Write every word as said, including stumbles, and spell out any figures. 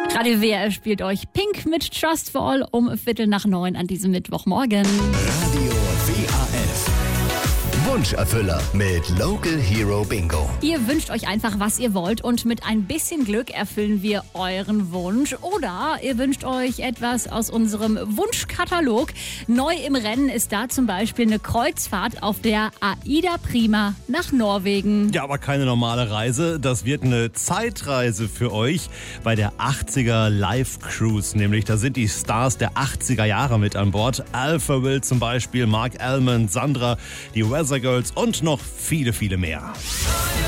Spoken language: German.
Radio W R F spielt euch Pink mit Trust for All um Viertel nach neun an diesem Mittwochmorgen. Radio W A F. Wunscherfüller mit Local Hero Bingo. Ihr wünscht euch einfach, was ihr wollt, und mit ein bisschen Glück erfüllen wir euren Wunsch. Oder ihr wünscht euch etwas aus unserem Wunschkatalog. Neu im Rennen ist da zum Beispiel eine Kreuzfahrt auf der Aida Prima nach Norwegen. Ja, aber keine normale Reise. Das wird eine Zeitreise für euch bei der achtziger Live Cruise. Nämlich, da sind die Stars der achtziger Jahre mit an Bord. Alpha Will zum Beispiel, Mark Almond, Sandra, die Weather Girls und noch viele, viele mehr.